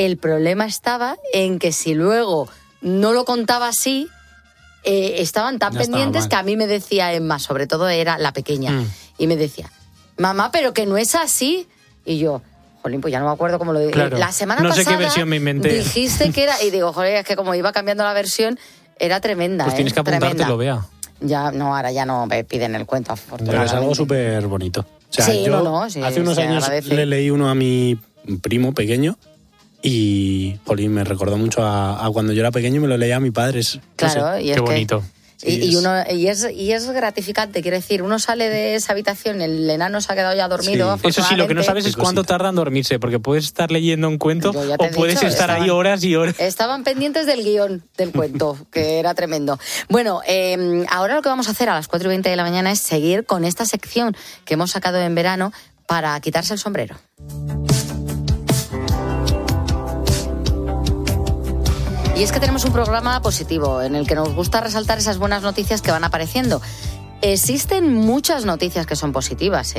El problema estaba en que si luego no lo contaba así, estaban tan pendientes que a mí me decía Emma, sobre todo era la pequeña, y me decía, mamá, pero que no es así. Y yo, jolín, pues ya no me acuerdo cómo lo dije. Claro. La semana pasada no sé qué versión me inventé. Dijiste que era, y digo, joder, es que como iba cambiando la versión, era tremenda. Pues tienes que apuntártelo, Bea. Ya, no, ahora ya no me piden el cuento, Pero es algo súper bonito. O sea, sí, yo sí, hace unos años le leí uno a mi primo pequeño y, jolín, me recordó mucho a cuando yo era pequeño y me lo leía a mi padre. Claro, y es qué bonito. Y es gratificante, quiero decir, uno sale de esa habitación, el enano se ha quedado ya dormido. Sí. Eso sí, lo que no sabes es cuánto tarda en dormirse, porque puedes estar leyendo un cuento o puedes estar ahí horas y horas. Estaban pendientes del guión del cuento, que era tremendo. Bueno, ahora lo que vamos a hacer a las 4:20 de la mañana es seguir con esta sección que hemos sacado en verano para quitarse el sombrero. Y es que tenemos un programa positivo en el que nos gusta resaltar esas buenas noticias que van apareciendo. Existen muchas noticias que son positivas,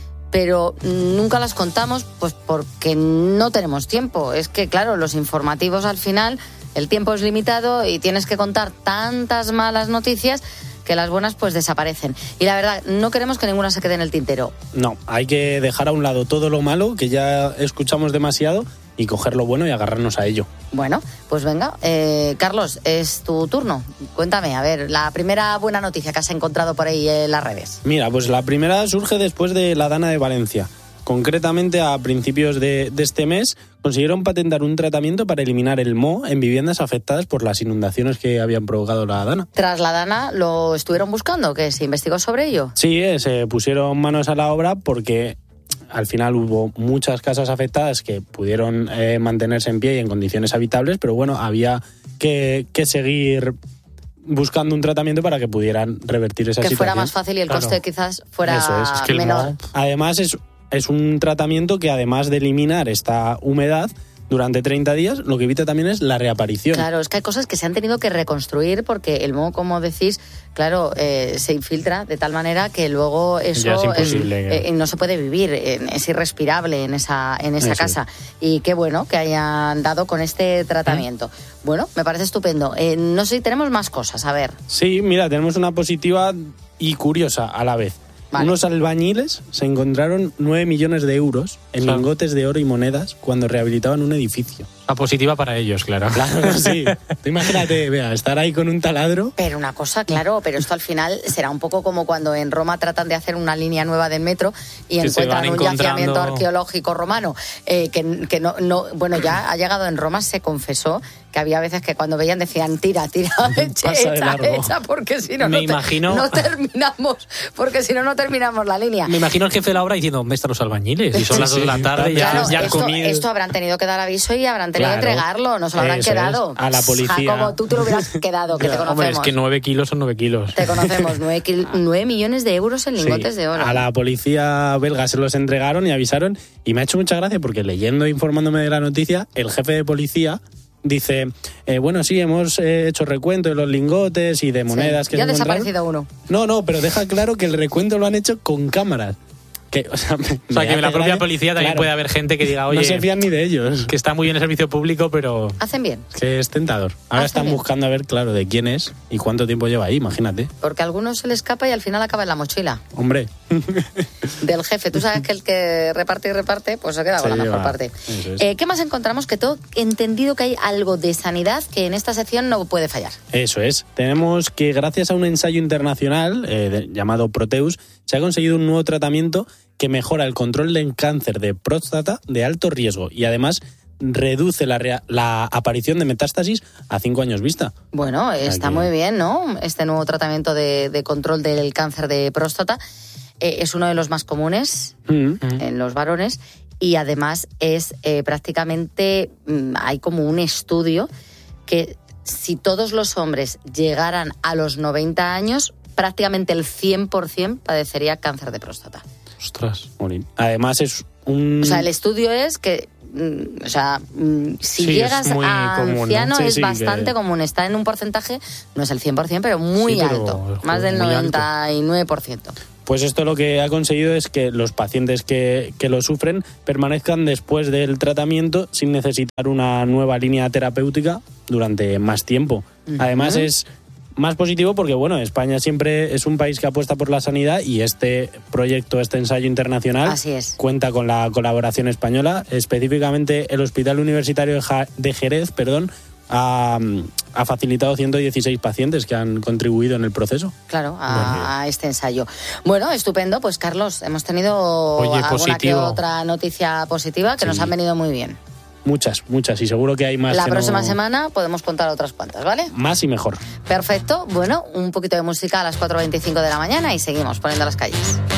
pero nunca las contamos pues porque no tenemos tiempo. Es que, claro, los informativos al final, el tiempo es limitado y tienes que contar tantas malas noticias que las buenas pues desaparecen. Y la verdad, no queremos que ninguna se quede en el tintero. No, hay que dejar a un lado todo lo malo, que ya escuchamos demasiado, y coger lo bueno y agarrarnos a ello. Bueno, pues venga, Carlos, es tu turno. Cuéntame, a ver, la primera buena noticia que has encontrado por ahí en las redes. Mira, pues la primera surge después de la Dana de Valencia. Concretamente, a principios de este mes, consiguieron patentar un tratamiento para eliminar el moho en viviendas afectadas por las inundaciones que habían provocado la Dana. Tras la Dana, ¿lo estuvieron buscando? ¿Que se investigó sobre ello? Sí, se pusieron manos a la obra porque al final hubo muchas casas afectadas que pudieron mantenerse en pie y en condiciones habitables, pero bueno, había que seguir buscando un tratamiento para que pudieran revertir esa situación. Que fuera más fácil y el coste quizás fuera menor. Además, es un tratamiento que, además de eliminar esta humedad durante 30 días, lo que evita también es la reaparición. Claro, es que hay cosas que se han tenido que reconstruir porque el moho, como decís, claro, se infiltra de tal manera que luego eso ya es imposible, no se puede vivir, es irrespirable en esa casa. Y qué bueno que hayan dado con este tratamiento. Bueno, me parece estupendo. No sé si tenemos más cosas, a ver. Sí, mira, tenemos una positiva y curiosa a la vez. Vale. Unos albañiles se encontraron 9 millones de euros en lingotes de oro y monedas cuando rehabilitaban un edificio. La positiva para ellos, claro. Claro, sí. Tú imagínate, vea, estar ahí con un taladro. Pero una cosa, claro, pero esto al final será un poco como cuando en Roma tratan de hacer una línea nueva del metro y encuentran un yacimiento arqueológico romano que no, bueno, ya ha llegado en Roma, se confesó que había veces que cuando veían decían tira, echa, porque si no terminamos, porque si no terminamos la línea. Me imagino el jefe de la obra diciendo, ¿dónde están los albañiles? Y son las 2 de la tarde, claro, ya han comido. Esto habrán tenido que dar aviso y habrán tenido que entregarlo, no se lo habrán quedado. A la policía. Como tú te lo hubieras quedado, que te conocemos. Hombre, es que 9 kilos son 9 kilos. Te conocemos, 9 millones de euros en lingotes de oro. A la policía belga se los entregaron y avisaron, y me ha hecho mucha gracia porque leyendo e informándome de la noticia, el jefe de policía dice, bueno, sí, hemos hecho recuento de los lingotes y de monedas que ya se ha desaparecido uno. No, pero deja claro que el recuento lo han hecho con cámaras. Que la propia policía también puede haber gente que diga, oye, no se fían ni de ellos. Que está muy bien el servicio público, pero... Hacen bien. Que es tentador. Ahora están buscando a ver, claro, de quién es y cuánto tiempo lleva ahí, imagínate. Porque a algunos se le escapa y al final acaba en la mochila. Hombre. Del jefe. Tú sabes que el que reparte, pues se queda con la mejor parte. ¿Qué más encontramos? Que todo entendido que hay algo de sanidad que en esta sección no puede fallar. Eso es. Tenemos que gracias a un ensayo internacional llamado Proteus, se ha conseguido un nuevo tratamiento que mejora el control del cáncer de próstata de alto riesgo y además reduce la aparición de metástasis a 5 años vista. Bueno, está muy bien, ¿no? Este nuevo tratamiento de control del cáncer de próstata es uno de los más comunes en los varones y además es prácticamente, hay como un estudio que si todos los hombres llegaran a los 90 años, prácticamente el 100% padecería cáncer de próstata. Ostras, morín. Además es un... O sea, el estudio es que, si llegas a anciano es bastante común. Está en un porcentaje, no es el 100%, pero muy alto. Más del 99%. Pues esto lo que ha conseguido es que los pacientes que lo sufren permanezcan después del tratamiento sin necesitar una nueva línea terapéutica durante más tiempo. Además es más positivo porque, bueno, España siempre es un país que apuesta por la sanidad y este proyecto, este ensayo internacional cuenta con la colaboración española. Específicamente el Hospital Universitario de Jerez, ha facilitado 116 pacientes que han contribuido en el proceso. Claro, a este ensayo. Bueno, estupendo. Pues, Carlos, hemos tenido alguna que otra noticia positiva que nos han venido muy bien. Muchas, y seguro que hay más. La próxima semana podemos contar otras cuantas, ¿vale? Más y mejor. Perfecto. Bueno, un poquito de música a las 4:25 de la mañana y seguimos poniendo las calles.